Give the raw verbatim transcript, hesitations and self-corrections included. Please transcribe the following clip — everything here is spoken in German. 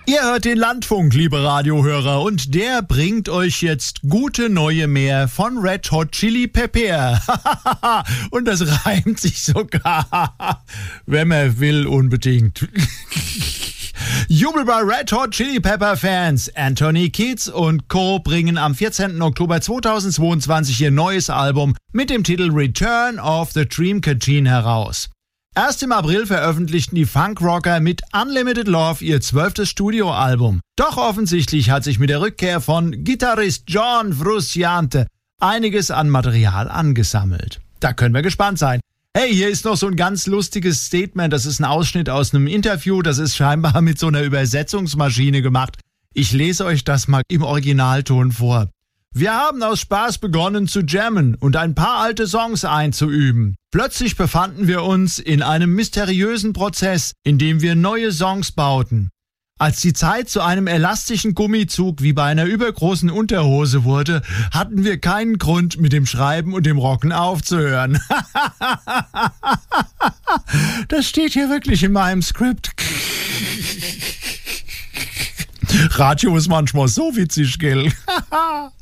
Ihr hört den Landfunk, liebe Radiohörer, und der bringt euch jetzt gute neue mehr von Red Hot Chili Pepper. Und das reimt sich sogar, wenn man will, unbedingt. Jubel bei Red Hot Chili Pepper Fans. Anthony Kiedis und Co. bringen am vierzehnten Oktober zweitausendzweiundzwanzig ihr neues Album mit dem Titel Return of the Dream Catching heraus. Erst im April veröffentlichten die Funkrocker mit Unlimited Love ihr zwölftes Studioalbum. Doch offensichtlich hat sich mit der Rückkehr von Gitarrist John Frusciante einiges an Material angesammelt. Da können wir gespannt sein. Hey, hier ist noch so ein ganz lustiges Statement. Das ist ein Ausschnitt aus einem Interview. Das ist scheinbar mit so einer Übersetzungsmaschine gemacht. Ich lese euch das mal im Originalton vor. Wir haben aus Spaß begonnen zu jammen und ein paar alte Songs einzuüben. Plötzlich befanden wir uns in einem mysteriösen Prozess, in dem wir neue Songs bauten. Als die Zeit zu einem elastischen Gummizug wie bei einer übergroßen Unterhose wurde, hatten wir keinen Grund, mit dem Schreiben und dem Rocken aufzuhören. Das steht hier wirklich in meinem Skript. Radio ist manchmal so witzig, gell?